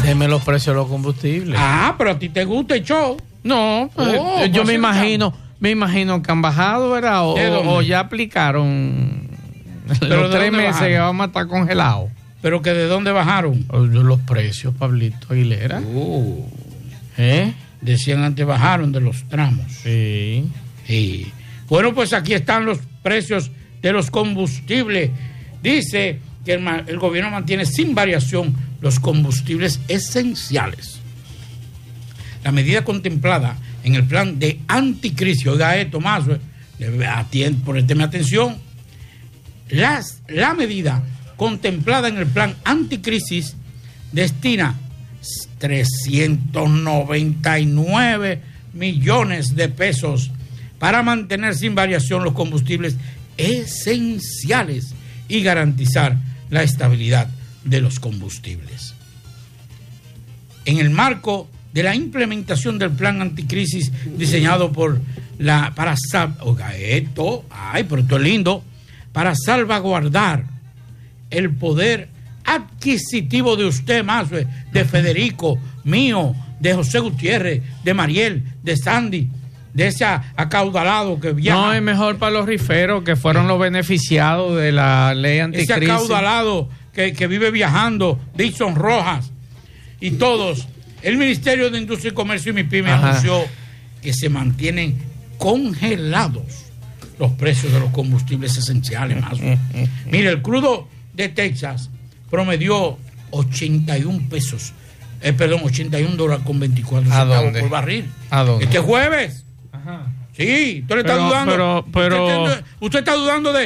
Deme los precios de los combustibles. Pero a ti te gusta el show. No, yo me imagino que han bajado, ¿verdad? O ya aplicaron los 3 meses bajaron? Que vamos a estar congelados. ¿Pero que de dónde bajaron? Los precios, Pablito Aguilera. Decían antes bajaron de los tramos. Sí. Bueno, pues aquí están los precios de los combustibles. Dice que el gobierno mantiene sin variación los combustibles esenciales. La medida contemplada en el plan de anticrisis, oiga esto más, présteme atención, la medida contemplada en el plan anticrisis destina 399 millones de pesos para mantener sin variación los combustibles esenciales y garantizar la estabilidad de los combustibles. En el marco de la implementación del plan anticrisis diseñado pero esto es lindo, para salvaguardar el poder adquisitivo de usted, más de Federico, mío, de José Gutiérrez, de Mariel, de Sandy, de ese acaudalado que viaja. No, es mejor para los riferos que fueron los beneficiados de la ley anticrisis. Ese acaudalado que vive viajando, Dixon Rojas y todos. El Ministerio de Industria y Comercio y MIPYME anunció que se mantienen congelados los precios de los combustibles esenciales. Mire, el crudo de Texas promedió $81 con 24 centavos por barril. ¿A dónde? Este jueves. Sí, usted le está dudando. Pero usted está dudando de